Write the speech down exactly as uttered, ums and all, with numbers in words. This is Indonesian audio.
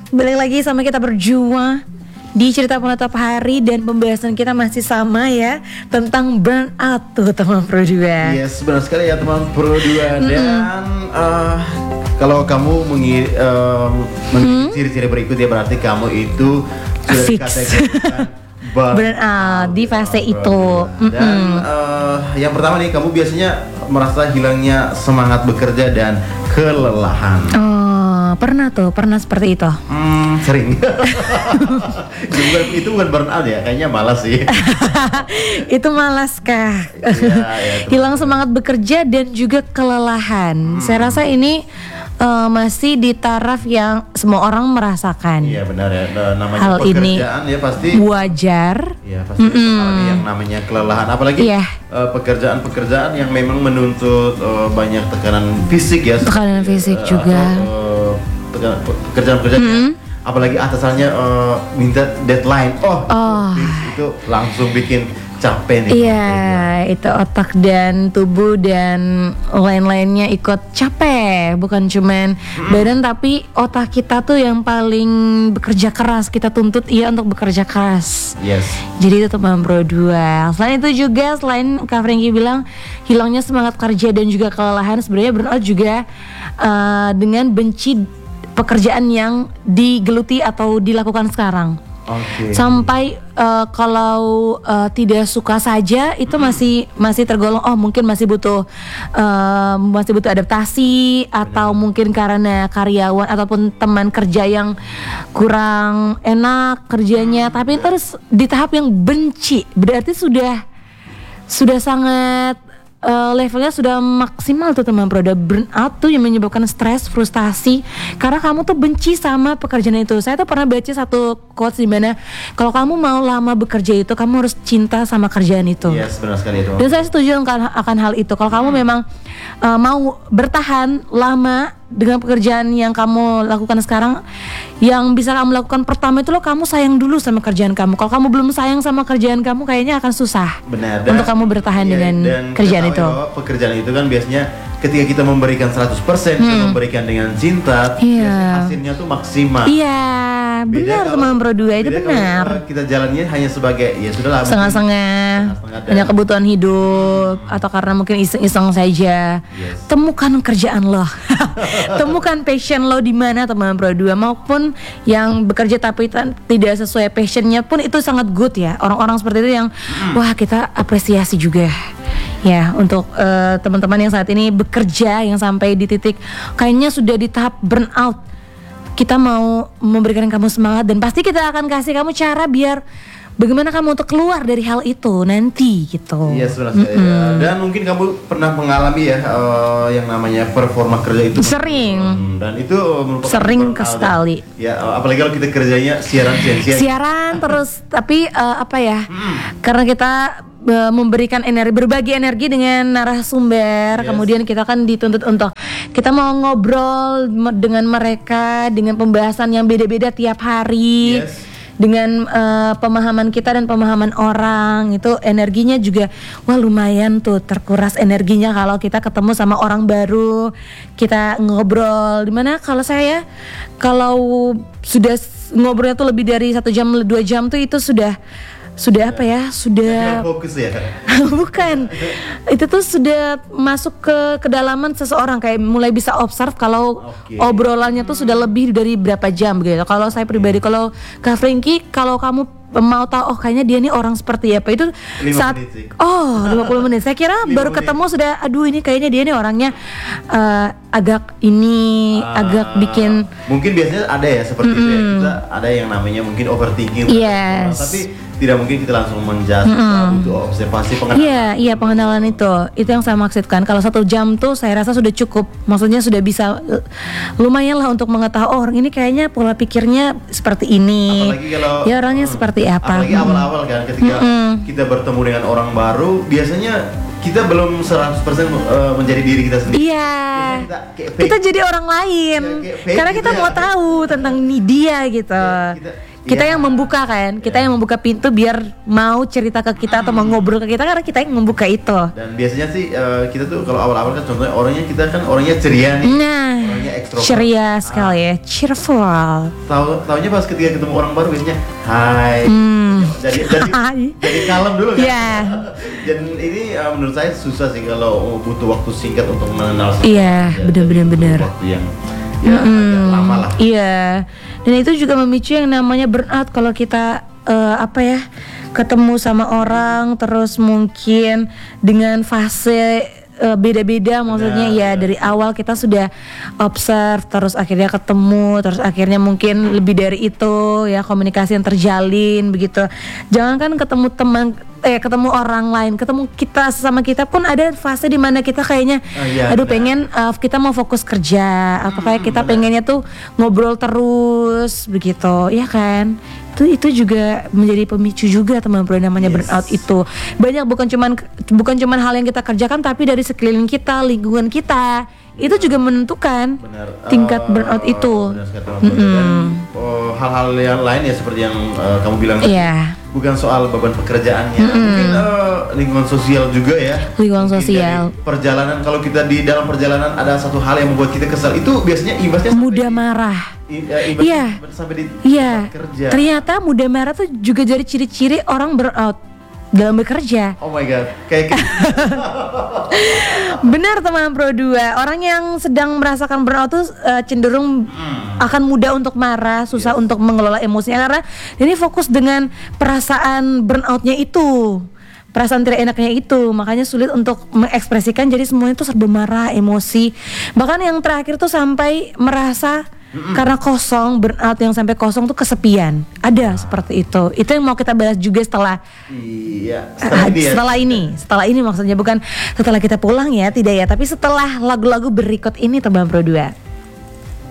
balik lagi sama kita berdua di cerita penutup hari dan pembahasan kita masih sama ya tentang burnout tuh teman Pro dua. Yes, benar sekali ya teman Pro dua. Dan uh, kalau kamu mengi- uh, mengikuti ciri-ciri berikut ya berarti kamu itu sudah Fix. dikategorikan burnout di fase itu. Dan uh, yang pertama nih, kamu biasanya merasa hilangnya semangat bekerja dan kelelahan. Oh, pernah tuh, pernah seperti itu. Hmm, sering. bukan, itu bukan burnout ya, kayaknya malas sih. Itu malas kah? Ya, ya, Hilang semangat bekerja dan juga kelelahan. Hmm. Saya rasa ini uh, masih di taraf yang semua orang merasakan. Iya benar ya, nah, namanya hal pekerjaan ini ya pasti wajar. Ya pasti mengalami yang namanya kelelahan, apalagi yeah. uh, pekerjaan-pekerjaan yang memang menuntut uh, banyak tekanan fisik ya. Tekanan fisik uh, juga. Atau, uh, tekanan- pekerjaan-pekerjaan Mm-hmm. yang apalagi atasannya uh, minta deadline, oh, Oh. Itu, itu langsung bikin capek nih. Iya, itu otak dan tubuh dan lain-lainnya ikut capek. Bukan cuman hmm. badan tapi otak kita tuh yang paling bekerja keras. Kita tuntut ia untuk bekerja keras. Yes. Jadi itu teman Pro dua. Selain itu juga, selain Kak Franky bilang hilangnya semangat kerja dan juga kelelahan, sebenarnya burnout juga uh, dengan benci pekerjaan yang digeluti atau dilakukan sekarang. Okay. Sampai uh, kalau uh, tidak suka saja itu masih masih tergolong oh mungkin masih butuh uh, masih butuh adaptasi atau Benar. mungkin karena karyawan ataupun teman kerja yang kurang enak kerjanya, tapi terus di tahap yang benci berarti sudah sudah sangat Uh, levelnya sudah maksimal tuh teman Pro. Burnout tuh yang menyebabkan stres, frustasi karena kamu tuh benci sama pekerjaan itu. Saya tuh pernah baca satu quotes di mana kalau kamu mau lama bekerja itu kamu harus cinta sama kerjaan itu. Yes, benar sekali itu. Dan saya setuju akan, akan hal itu. Kalau kamu memang uh, mau bertahan lama dengan pekerjaan yang kamu lakukan sekarang, yang bisa kamu lakukan pertama itu lo kamu sayang dulu sama kerjaan kamu. Kalau kamu belum sayang sama kerjaan kamu, kayaknya akan susah. Benar. Untuk kamu bertahan iya, dengan dan kerjaan itu. Bahwa pekerjaan itu kan biasanya ketika kita memberikan seratus persen, Hmm. kita memberikan dengan cinta, Iya. biasanya hasilnya tuh maksimal. Iya, benar kalau- teman Pro dua itu beda benar. kalau kita jalannya hanya sebagai ya sudahlah, mungkin Setengah-setengah, setengah-setengah dan- hanya kebutuhan hidup atau karena mungkin iseng-iseng saja. Yes. Temukan kerjaan lo, temukan passion lo di mana teman Pro dua, maupun yang bekerja tapi tan- tidak sesuai passionnya pun itu sangat good ya. Orang-orang seperti itu yang wah kita apresiasi juga. Ya, untuk uh, teman-teman yang saat ini bekerja yang sampai di titik kayaknya sudah di tahap burnout, kita mau memberikan kamu semangat dan pasti kita akan kasih kamu cara biar bagaimana kamu untuk keluar dari hal itu nanti gitu. Iya, sebenarnya sekali. Mm-mm. Dan mungkin kamu pernah mengalami ya uh, yang namanya performa kerja itu. Sering. Hmm, dan itu merupakan Sering burnout. sekali. Ya, uh, apalagi kalau kita kerjanya siaran siaran. Siaran terus tapi uh, apa ya? Karena kita uh, memberikan energi, berbagi energi dengan narasumber, Yes. kemudian kita kan dituntut untuk kita mau ngobrol me- dengan mereka dengan pembahasan yang beda-beda tiap hari. Yes. Dengan uh, pemahaman kita dan pemahaman orang, itu energinya juga wah lumayan tuh terkuras energinya kalau kita ketemu sama orang baru, kita ngobrol. Dimana kalau saya kalau sudah s- ngobrolnya tuh lebih dari satu jam dua jam tuh itu sudah sudah apa ya sudah fokus ya. bukan, itu tuh sudah masuk ke kedalaman seseorang, kayak mulai bisa observe kalau Oke. obrolannya tuh sudah lebih dari berapa jam gitu. Kalau saya pribadi, kalau Kak Franky, kalau kamu mau tahu oh kayaknya dia nih orang seperti apa itu lima saat menit sih. oh lima puluh menit. Saya kira lima baru menit. ketemu sudah aduh ini kayaknya dia nih orangnya uh, agak ini agak Ah, bikin mungkin biasanya ada ya seperti itu ya, kita ada yang namanya mungkin overthinking terhadap Yes. orang, tapi tidak mungkin kita langsung menjudge, uh, butuh observasi pengenalan. Iya, iya pengenalan itu, itu yang saya maksudkan. Kalau satu jam tuh saya rasa sudah cukup. Maksudnya sudah bisa uh, lumayan lah untuk mengetahui oh, orang ini kayaknya pola pikirnya seperti ini. Apalagi kalau ya orangnya hmm, seperti apa. Apalagi Hmm. awal-awal kan ketika Mm-mm. kita bertemu dengan orang baru, biasanya kita belum seratus persen uh, menjadi diri kita sendiri. Iya. Biasanya kita kayak fake. Kita jadi orang lain. Ya, kayak fake Karena gitu kita ya. mau tahu tentang nih dia gitu. Ya, kita, kita Ya. yang membuka kan, kita yang membuka pintu biar mau cerita ke kita atau mau ngobrol ke kita karena kita yang membuka itu. Dan biasanya sih eh, kita tuh kalau awal-awal kan contohnya orangnya kita kan orangnya ceria nih, Nah, orangnya ekstrovert. ceria sekali ya, cheerful. Tahu taunya pas ketika ketemu orang baru biasanya hai. Hmm. Jadi jadi Hai. jadi kalem dulu kan. Iya. Dan ini eh, menurut saya susah sih kalau butuh waktu singkat untuk mengenal seseorang. Iya, Ya, benar-benar jadi benar. butuh Waktu yang ya agak lama lah. Iya, dan itu juga memicu yang namanya burnout kalau kita eh, apa ya ketemu sama orang terus mungkin dengan fase eh, beda-beda maksudnya Benar, ya benar. dari awal kita sudah observe terus akhirnya ketemu terus akhirnya mungkin lebih dari itu ya komunikasi yang terjalin begitu. Jangan kan ketemu teman eh ketemu orang lain, ketemu kita sesama kita pun ada fase di mana kita kayaknya Oh, iya, aduh benar. pengen uh, kita mau fokus kerja atau kayak kita pengennya tuh ngobrol terus begitu ya kan itu itu juga menjadi pemicu juga teman bro namanya Yes. burnout itu banyak bukan cuman bukan cuman hal yang kita kerjakan tapi dari sekeliling kita lingkungan kita itu juga menentukan Benar. tingkat Eh, burnout itu. benar sekali, teman Bro. Dan oh, hal-hal yang lain ya seperti yang eh, kamu bilang tadi, Iya. bukan soal beban pekerjaannya, mungkin eh, lingkungan sosial juga ya. Lingkungan Mungkin sosial. dari perjalanan kalau kita di dalam perjalanan ada satu hal yang membuat kita kesal itu biasanya imbasnya sampai Mudah di- marah. i- eh, imbasnya Iya. sampai di Iya. tempat kerja. Ternyata mudah marah tuh juga jadi ciri-ciri orang burnout dalam bekerja. Oh my god, kayak gitu. Benar teman Pro dua, orang yang sedang merasakan burnout tuh eh, cenderung akan mudah untuk marah, susah untuk mengelola emosinya karena ini fokus dengan perasaan burnoutnya itu, perasaan tidak enaknya itu, makanya sulit untuk mengekspresikan jadi semuanya tuh serba marah, emosi. Bahkan yang terakhir tuh sampai merasa karena kosong, burnout yang sampai kosong tuh kesepian. Ada seperti itu. Itu yang mau kita bahas juga setelah Iya, Ah, setelah ini ya. setelah ini, setelah ini maksudnya bukan setelah kita pulang ya, tidak ya, tapi setelah lagu-lagu berikut ini teman Pro dua.